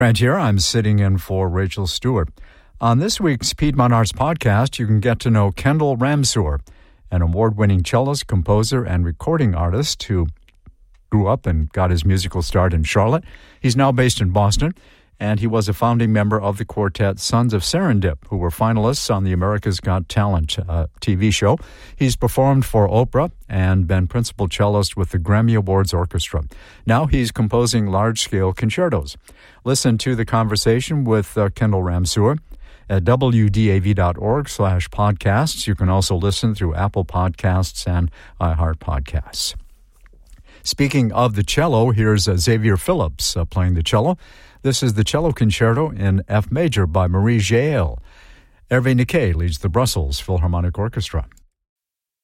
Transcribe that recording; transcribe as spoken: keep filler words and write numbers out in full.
Right here, I'm sitting in for Rachel Stewart. On this week's Piedmont Arts Podcast, you can get to know Kendall Ramsour, an award-winning cellist, composer, and recording artist who grew up and got his musical start in Charlotte. He's now based in Boston, and he was a founding member of the quartet Sons of Serendip, who were finalists on the America's Got Talent uh, T V show. He's performed for Oprah and been principal cellist with the Grammy Awards Orchestra. Now he's composing large-scale concertos. Listen to the conversation with uh, Kendall Ramsour at w d a v dot org slash podcasts. You can also listen through Apple Podcasts and iHeart Podcasts. Speaking of the cello, here's uh, Xavier Phillips uh, playing the cello. This is the Cello Concerto in F major by Marie Jael. Hervé Niquet leads the Brussels Philharmonic Orchestra.